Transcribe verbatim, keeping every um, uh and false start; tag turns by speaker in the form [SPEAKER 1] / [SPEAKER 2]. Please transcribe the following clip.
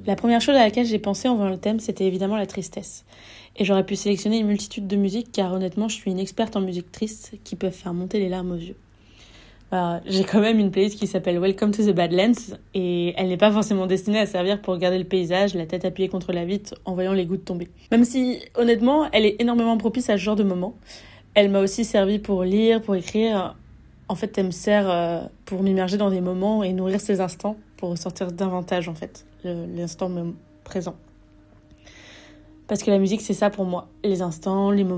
[SPEAKER 1] La première chose à laquelle j'ai pensé en voyant le thème, c'était évidemment la tristesse. Et j'aurais pu sélectionner une multitude de musiques, car honnêtement, je suis une experte en musique triste qui peuvent faire monter les larmes aux yeux. Alors, j'ai quand même une playlist qui s'appelle Welcome to the Badlands, et elle n'est pas forcément destinée à servir pour regarder le paysage, la tête appuyée contre la vitre, en voyant les gouttes tomber. Même si, honnêtement, elle est énormément propice à ce genre de moment. Elle m'a aussi servi pour lire, pour écrire. En fait, elle me sert euh, pour m'immerger dans des moments et nourrir ces instants pour ressortir davantage, en fait, le, l'instant présent. Parce que la musique, c'est ça pour moi. Les instants, les moments.